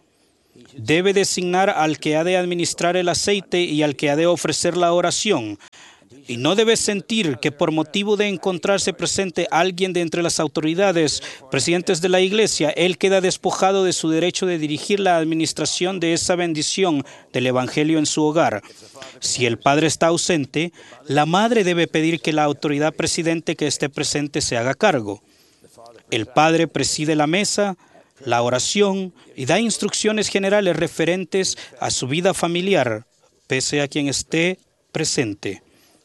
Debe designar al que ha de administrar el aceite y al que ha de ofrecer la oración. Y no debe sentir que por motivo de encontrarse presente alguien de entre las autoridades, presidentes de la iglesia, él queda despojado de su derecho de dirigir la administración de esa bendición del evangelio en su hogar. Si el padre está ausente, la madre debe pedir que la autoridad presidente que esté presente se haga cargo. El padre preside la mesa, la oración y da instrucciones generales referentes a su vida familiar, pese a quien esté presente.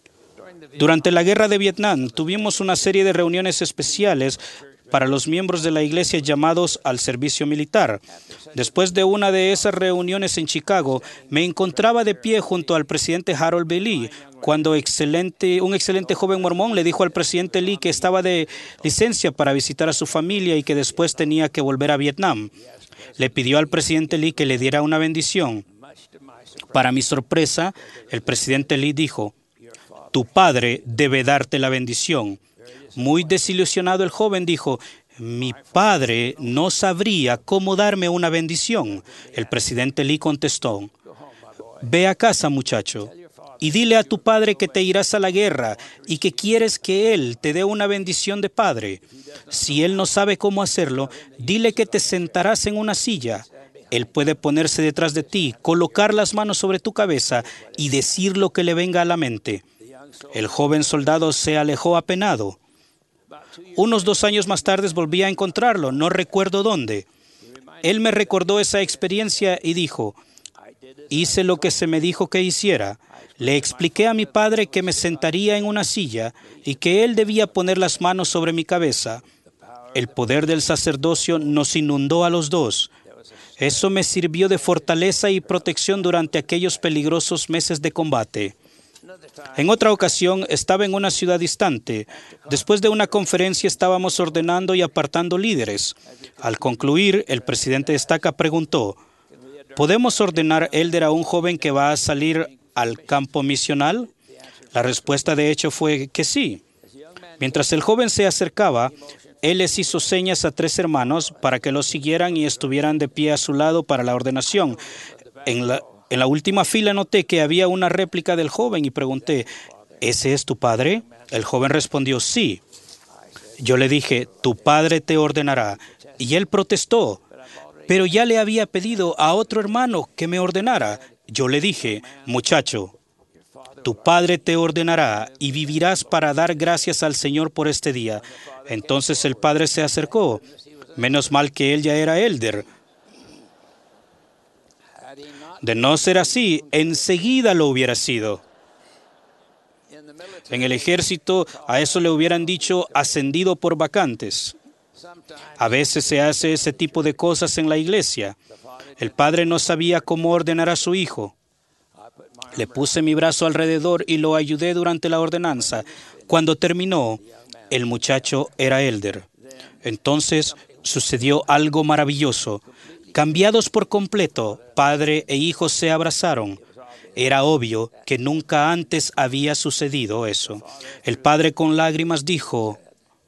Durante la guerra de Vietnam tuvimos una serie de reuniones especiales para los miembros de la iglesia llamados al servicio militar. Después de una de esas reuniones en Chicago, me encontraba de pie junto al presidente Harold B. Lee, cuando excelente, un excelente joven mormón le dijo al presidente Lee que estaba de licencia para visitar a su familia y que después tenía que volver a Vietnam. Le pidió al presidente Lee que le diera una bendición. Para mi sorpresa, el presidente Lee dijo: "Tu padre debe darte la bendición". Muy desilusionado el joven dijo: "Mi padre no sabría cómo darme una bendición". El presidente Lee contestó: "Ve a casa, muchacho, y dile a tu padre que te irás a la guerra y que quieres que él te dé una bendición de padre. Si él no sabe cómo hacerlo, dile que te sentarás en una silla. Él puede ponerse detrás de ti, colocar las manos sobre tu cabeza y decir lo que le venga a la mente". El joven soldado se alejó apenado. Unos dos años más tarde volví a encontrarlo, no recuerdo dónde. Él me recordó esa experiencia y dijo: "Hice lo que se me dijo que hiciera. Le expliqué a mi padre que me sentaría en una silla y que él debía poner las manos sobre mi cabeza. El poder del sacerdocio nos inundó a los dos. Eso me sirvió de fortaleza y protección durante aquellos peligrosos meses de combate". En otra ocasión estaba en una ciudad distante. Después de una conferencia estábamos ordenando y apartando líderes. Al concluir, el presidente de estaca preguntó: ¿podemos ordenar élder a un joven que va a salir al campo misional? La respuesta de hecho fue que sí. Mientras el joven se acercaba, él les hizo señas a tres hermanos para que lo siguieran y estuvieran de pie a su lado para la ordenación. En la En la última fila noté que había una réplica del joven y pregunté: ¿ese es tu padre? El joven respondió: sí. Yo le dije: tu padre te ordenará. Y él protestó: pero ya le había pedido a otro hermano que me ordenara. Yo le dije: muchacho, tu padre te ordenará y vivirás para dar gracias al Señor por este día. Entonces el padre se acercó. Menos mal que él ya era élder. De no ser así, enseguida lo hubiera sido. En el ejército, a eso le hubieran dicho ascendido por vacantes. A veces se hace ese tipo de cosas en la iglesia. El padre no sabía cómo ordenar a su hijo. Le puse mi brazo alrededor y lo ayudé durante la ordenanza. Cuando terminó, el muchacho era élder. Entonces sucedió algo maravilloso. Cambiados por completo, padre e hijo se abrazaron. Era obvio que nunca antes había sucedido eso. El padre con lágrimas dijo: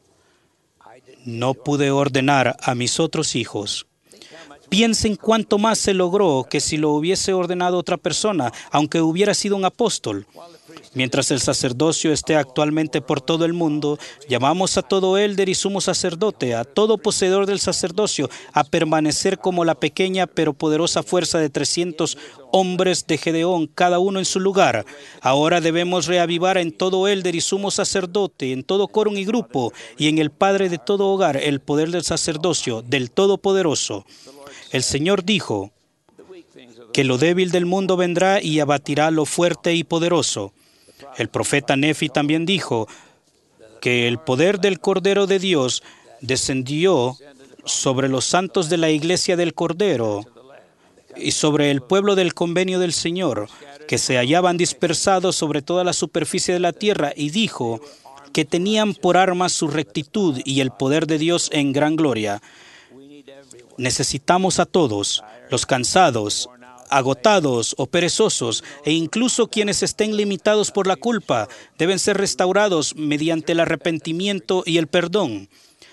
no pude ordenar a mis otros hijos. Piensen cuánto más se logró que si lo hubiese ordenado otra persona, aunque hubiera sido un apóstol. Mientras el sacerdocio esté actualmente por todo el mundo, llamamos a todo élder y sumo sacerdote, a todo poseedor del sacerdocio, a permanecer como la pequeña pero poderosa fuerza de trescientos hombres de Gedeón, cada uno en su lugar. Ahora debemos reavivar en todo élder y sumo sacerdote, en todo quórum y grupo, y en el padre de todo hogar, el poder del sacerdocio, del Todopoderoso. El Señor dijo que lo débil del mundo vendrá y abatirá lo fuerte y poderoso. El profeta Nefi también dijo que el poder del Cordero de Dios descendió sobre los santos de la iglesia del Cordero y sobre el pueblo del convenio del Señor, que se hallaban dispersados sobre toda la superficie de la tierra, y dijo que tenían por armas su rectitud y el poder de Dios en gran gloria. Necesitamos a todos, los cansados, agotados o perezosos, e incluso quienes estén limitados por la culpa, deben ser restaurados mediante el arrepentimiento y el perdón.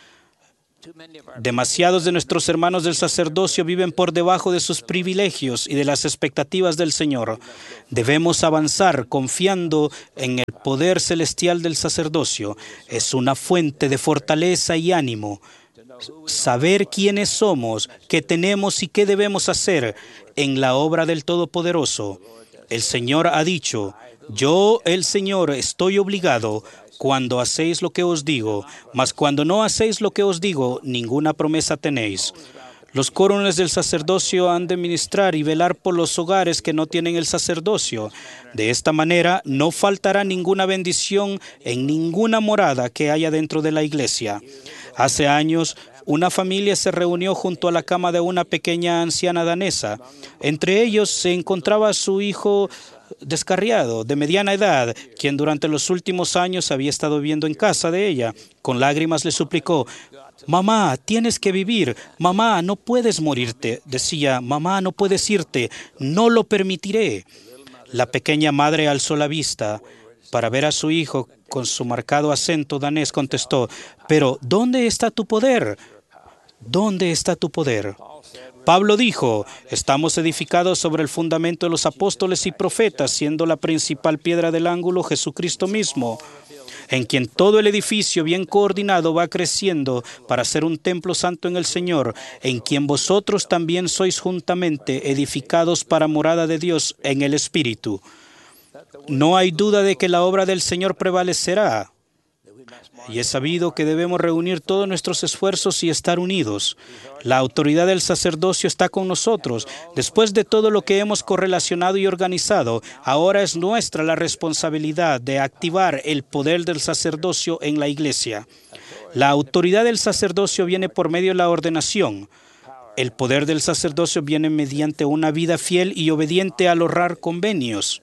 Demasiados de nuestros hermanos del sacerdocio viven por debajo de sus privilegios y de las expectativas del Señor. Debemos avanzar confiando en el poder celestial del sacerdocio. Es una fuente de fortaleza y ánimo. Saber quiénes somos, qué tenemos y qué debemos hacer en la obra del Todopoderoso. El Señor ha dicho: yo, el Señor, estoy obligado cuando hacéis lo que os digo, mas cuando no hacéis lo que os digo, ninguna promesa tenéis. Los corones del sacerdocio han de ministrar y velar por los hogares que no tienen el sacerdocio. De esta manera, no faltará ninguna bendición en ninguna morada que haya dentro de la iglesia. Hace años, una familia se reunió junto a la cama de una pequeña anciana danesa. Entre ellos se encontraba su hijo descarriado, de mediana edad, quien durante los últimos años había estado viviendo en casa de ella. Con lágrimas le suplicó: «Mamá, tienes que vivir. Mamá, no puedes morirte». Decía: «Mamá, no puedes irte. No lo permitiré». La pequeña madre alzó la vista para ver a su hijo. Con su marcado acento danés contestó: «Pero, ¿dónde está tu poder? ¿Dónde está tu poder?». Pablo dijo: «Estamos edificados sobre el fundamento de los apóstoles y profetas, siendo la principal piedra del ángulo Jesucristo mismo, en quien todo el edificio bien coordinado va creciendo para ser un templo santo en el Señor, en quien vosotros también sois juntamente edificados para morada de Dios en el Espíritu». No hay duda de que la obra del Señor prevalecerá. Y es sabido que debemos reunir todos nuestros esfuerzos y estar unidos. La autoridad del sacerdocio está con nosotros. Después de todo lo que hemos correlacionado y organizado, ahora es nuestra la responsabilidad de activar el poder del sacerdocio en la iglesia. La autoridad del sacerdocio viene por medio de la ordenación. El poder del sacerdocio viene mediante una vida fiel y obediente al honrar convenios.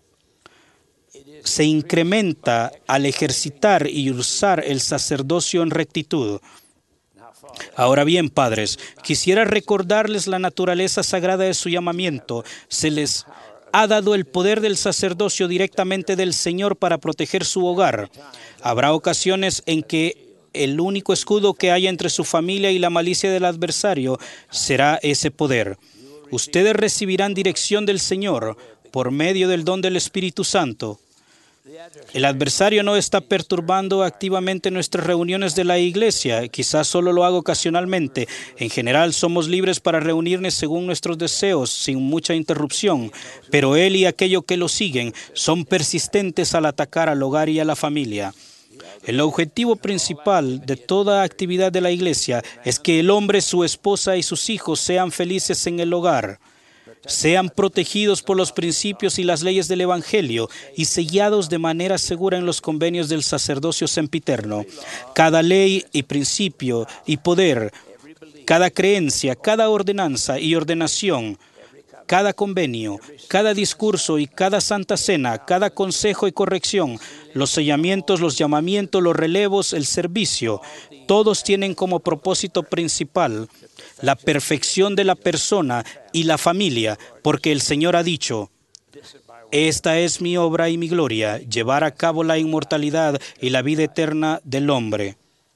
Se incrementa al ejercitar y usar el sacerdocio en rectitud. Ahora bien, padres, quisiera recordarles la naturaleza sagrada de su llamamiento. Se les ha dado el poder del sacerdocio directamente del Señor para proteger su hogar. Habrá ocasiones en que el único escudo que haya entre su familia y la malicia del adversario será ese poder. Ustedes recibirán dirección del Señor por medio del don del Espíritu Santo. El adversario no está perturbando activamente nuestras reuniones de la iglesia. Quizás solo lo haga ocasionalmente. En general, somos libres para reunirnos según nuestros deseos, sin mucha interrupción. Pero él y aquellos que lo siguen son persistentes al atacar al hogar y a la familia. El objetivo principal de toda actividad de la iglesia es que el hombre, su esposa y sus hijos sean felices en el hogar, sean protegidos por los principios y las leyes del Evangelio y sellados de manera segura en los convenios del sacerdocio sempiterno. Cada ley y principio y poder, cada creencia, cada ordenanza y ordenación, cada convenio, cada discurso y cada santa cena, cada consejo y corrección, los sellamientos, los llamamientos, los relevos, el servicio, todos tienen como propósito principal la perfección de la persona y la familia, porque el Señor ha dicho: «Esta es mi obra y mi gloria, llevar a cabo la inmortalidad y la vida eterna del hombre».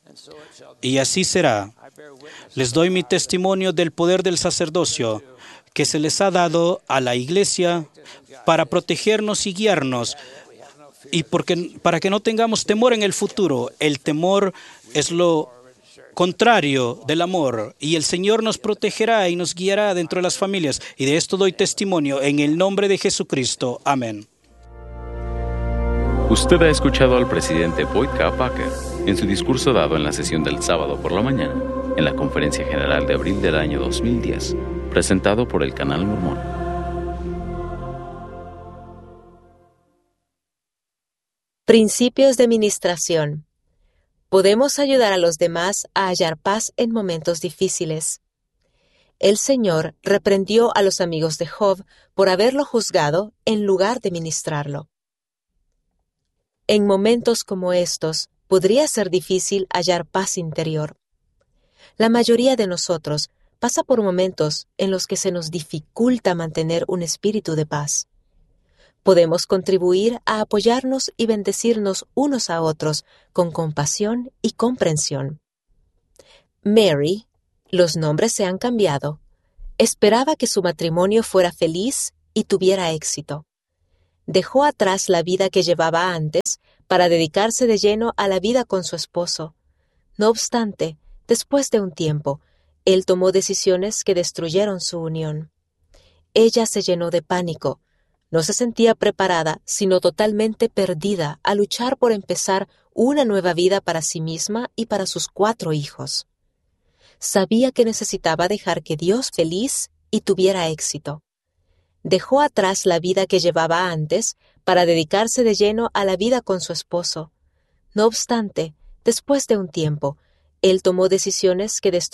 Y así será. Les doy mi testimonio del poder del sacerdocio que se les ha dado a la iglesia para protegernos y guiarnos, y porque, para que no tengamos temor en el futuro. El temor es lo contrario del amor, y el Señor nos protegerá y nos guiará dentro de las familias, y de esto doy testimonio en el nombre de Jesucristo. Amén. Usted ha escuchado al presidente Boyd K. Packer en su discurso dado en la sesión del sábado por la mañana, en la Conferencia General de abril del año dos mil diez, presentado por el Canal Mormón. Principios de ministración. Podemos ayudar a los demás a hallar paz en momentos difíciles. El Señor reprendió a los amigos de Job por haberlo juzgado en lugar de ministrarlo. En momentos como estos, podría ser difícil hallar paz interior. La mayoría de nosotros pasa por momentos en los que se nos dificulta mantener un espíritu de paz. Podemos contribuir a apoyarnos y bendecirnos unos a otros con compasión y comprensión. Mary, los nombres se han cambiado, esperaba que su matrimonio fuera feliz y tuviera éxito. Dejó atrás la vida que llevaba antes para dedicarse de lleno a la vida con su esposo. No obstante, después de un tiempo, él tomó decisiones que destruyeron su unión. Ella se llenó de pánico. No se sentía preparada, sino totalmente perdida a luchar por empezar una nueva vida para sí misma y para sus cuatro hijos. Sabía que necesitaba dejar que Dios feliz y tuviera éxito. Dejó atrás la vida que llevaba antes para dedicarse de lleno a la vida con su esposo. No obstante, después de un tiempo, él tomó decisiones que destruyeron